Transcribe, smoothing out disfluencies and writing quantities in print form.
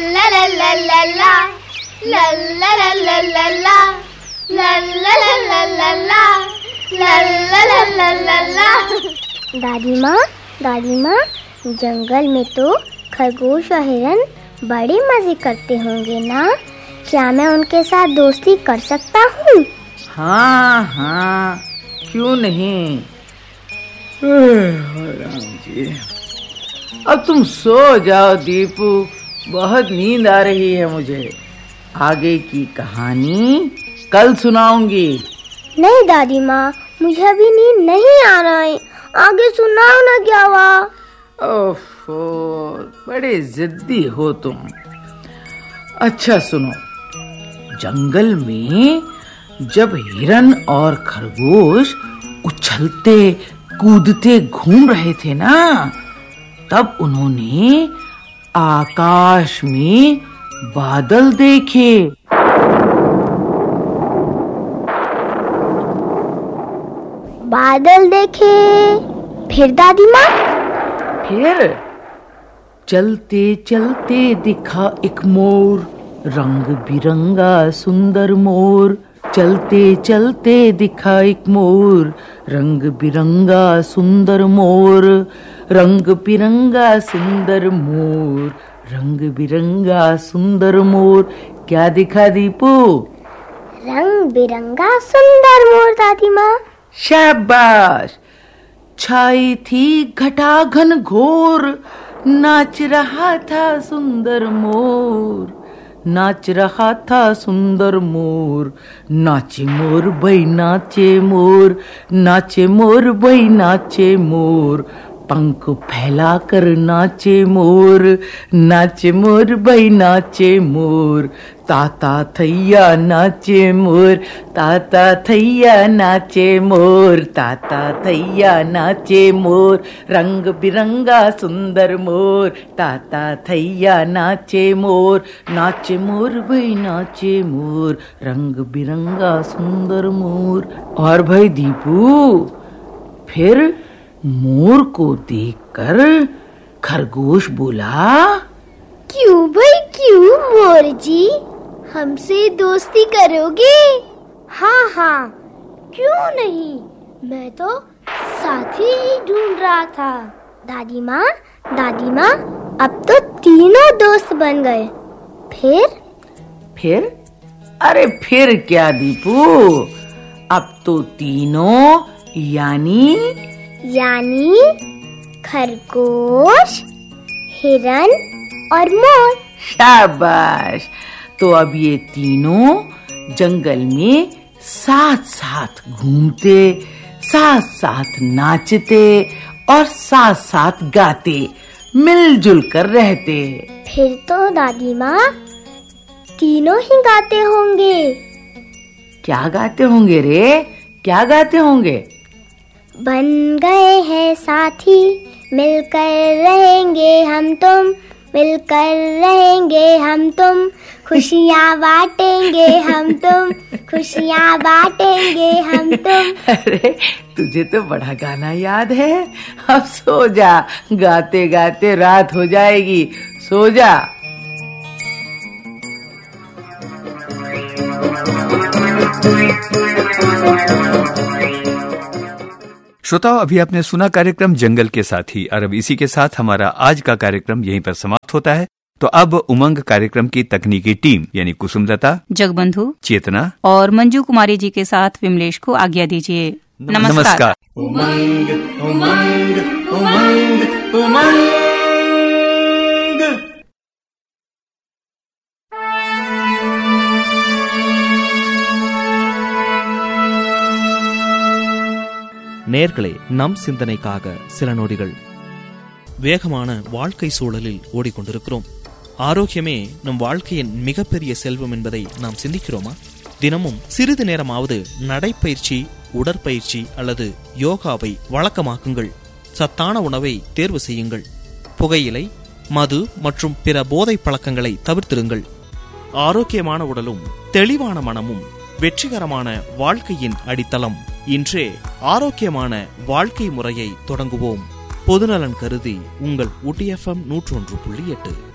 ला ला ला ला ला ला ला ला ला ला ला ला ला ला ला ला ला ला ला ला। दादी माँ, जंगल में तो खरगोश और हिरन बड़े मजे करते होंगे ना? क्या मैं उनके साथ दोस्ती कर सकता हूँ? हाँ, क्यों नहीं। राम जी, अब तुम सो जाओ दीपू, बहुत नींद आ रही है मुझे। आगे की कहानी कल सुनाऊंगी। नहीं दादी माँ, मुझे अभी नींद नहीं आ रहा है, आगे सुनाओ ना। क्या हुआ? ओफो, बड़े जिद्दी हो तुम। अच्छा सुनो, जंगल में जब हिरन और खरगोश उछलते कूदते घूम रहे थे ना, तब उन्होंने आकाश में बादल देखे। बादल देखे? फिर दादी माँ? फिर चलते चलते दिखा एक मोर, रंग बिरंगा सुंदर मोर। चलते चलते दिखा एक मोर, रंग बिरंगा सुंदर मोर। रंग बिरंगा सुंदर मोर, रंग बिरंगा सुंदर मोर। क्या दिखा दीपू? रंग बिरंगा सुंदर मोर दादी माँ। शाबाश। छाई थी घटाघन घोर, नाच रहा था सुंदर मोर। नाच रहा था सुंदर मोर। नाचे मोर भाई नाचे मोर, नाचे मोर भाई नाचे मोर। पंख फैला कर नाचे मोर, नाचे मोर भाई नाचे मोर। ताता थैया नाचे मोर, ताता थैया नाचे मोर। ताता थैया नाचे मोर, रंग बिरंगा सुंदर मोर। ताता थैया नाचे मोर, नाचे मोर भाई नाचे मोर। रंग बिरंगा सुंदर मोर। और भाई दीपू, फिर मोर को देखकर खरगोश बोला, क्यों भाई क्यों मोर जी, हमसे दोस्ती करोगे? हाँ, क्यों नहीं, मैं तो साथी ही ढूंढ रहा था। दादी माँ, अब तो तीनों दोस्त बन गए। फिर? अरे फिर क्या दीपू, अब तो तीनों यानी खरगोश, हिरन और मोर। शाबाश। तो अब ये तीनों जंगल में साथ साथ घूमते, साथ साथ नाचते और साथ साथ गाते, मिलजुल कर रहते। फिर तो दादी माँ तीनों ही गाते होंगे। क्या गाते होंगे रे? क्या गाते होंगे? बन गए हैं साथी, मिलकर रहेंगे हम तुम, मिलकर रहेंगे हम तुम। खुशियाँ बांटेंगे हम तुम, खुशियाँ बांटेंगे हम तुम। अरे तुझे तो बड़ा गाना याद है। अब सो जा, गाते गाते रात हो जाएगी, सो जा। श्रोताओ, अभी आपने सुना कार्यक्रम जंगल के साथी, और अब इसी के साथ हमारा आज का कार्यक्रम यहीं पर समाप्त होता है। तो अब उमंग कार्यक्रम की तकनीकी टीम यानी कुसुमलता, जगबंधु, चेतना और मंजू कुमारी जी के साथ विमलेश को आज्ञा दीजिए। नमस्कार। उमंग उमंग उमंग उमंग। நேயர்களே, நம் சிந்தனைக்காக சில நொடிகள். வேகமான வாழ்க்கை சூழலில் ஓடிக்கொண்டிருக்கிறோம். ஆரோக்கியமே நம் வாழ்க்கையின் மிகப்பெரிய செல்வம் என்பதை நாம் சிந்திக்கிறோமா? தினமும் சிறிது நேரமாவது நடைப்பயிற்சி, உடற்பயிற்சி அல்லது யோகாவை வழக்கமாக்குங்கள். சத்தான உணவை தேர்வு செய்யுங்கள். புகையிலை, மது மற்றும் பிற போதை பழக்கங்களை தவிர்த்திருங்கள். ஆரோக்கியமான உடலும் தெளிவான மனமும் வெற்றிகரமான வாழ்க்கையின் அடித்தளம். இன்றே ஆரோக்கியமான வாழ்க்கை முறையை தொடங்குவோம். பொதுநலன் கருதி உங்கள் ஊட்டி FM 101.8.